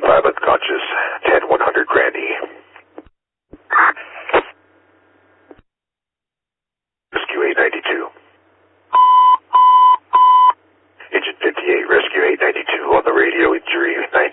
5 unconscious. 10-100 Grandy. Rescue 892. Agent 58, Rescue 892 on the radio, injury 9.